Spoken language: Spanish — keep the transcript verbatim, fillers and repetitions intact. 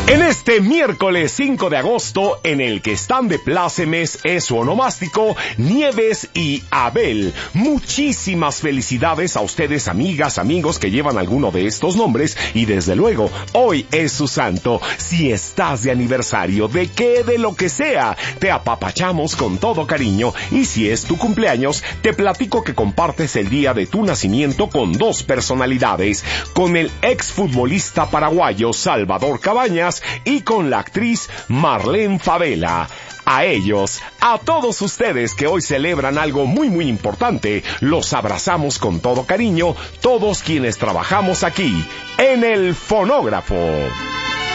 En este miércoles cinco de agosto, en el que están de plácemes es su onomástico, Nieves y Abel. Muchísimas felicidades a ustedes, amigas, amigos que llevan alguno de estos nombres, y desde luego, hoy es su santo. Si estás de aniversario, de qué, de lo que sea, te apapachamos con todo cariño, y si es tu cumpleaños, te platico que compartes el día de tu nacimiento con dos personalidades, con el exfutbolista paraguayo Salvador Cabañas y con la actriz Marlene Favela. A ellos, a todos ustedes que hoy celebran algo muy muy importante, los abrazamos con todo cariño, todos quienes trabajamos aquí, en el fonógrafo.